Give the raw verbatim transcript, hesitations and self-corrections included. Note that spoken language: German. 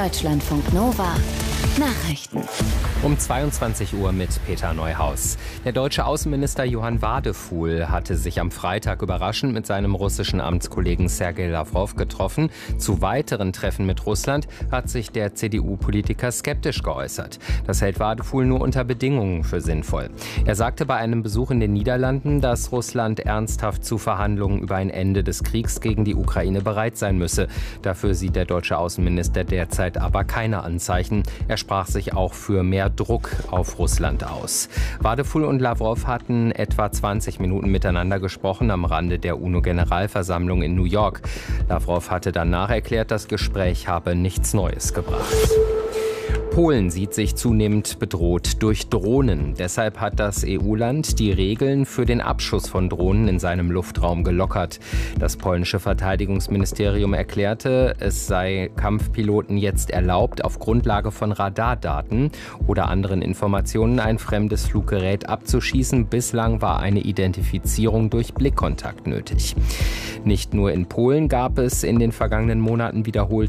Deutschlandfunk Nova Nachrichten. Um zweiundzwanzig Uhr mit Peter Neuhaus. Der deutsche Außenminister Johann Wadefuhl hatte sich am Freitag überraschend mit seinem russischen Amtskollegen Sergei Lawrow getroffen. Zu weiteren Treffen mit Russland hat sich der C D U-Politiker skeptisch geäußert. Das hält Wadefuhl nur unter Bedingungen für sinnvoll. Er sagte bei einem Besuch in den Niederlanden, dass Russland ernsthaft zu Verhandlungen über ein Ende des Kriegs gegen die Ukraine bereit sein müsse. Dafür sieht der deutsche Außenminister derzeit aber keine Anzeichen. Er sprach sich auch für mehr Druck auf Russland aus. Wadefuhl und Lawrow hatten etwa zwanzig Minuten miteinander gesprochen am Rande der UNO-Generalversammlung in New York. Lawrow hatte danach erklärt, das Gespräch habe nichts Neues gebracht. Polen sieht sich zunehmend bedroht durch Drohnen. Deshalb hat das E U-Land die Regeln für den Abschuss von Drohnen in seinem Luftraum gelockert. Das polnische Verteidigungsministerium erklärte, es sei Kampfpiloten jetzt erlaubt, auf Grundlage von Radardaten oder anderen Informationen ein fremdes Fluggerät abzuschießen. Bislang war eine Identifizierung durch Blickkontakt nötig. Nicht nur in Polen gab es in den vergangenen Monaten wiederholt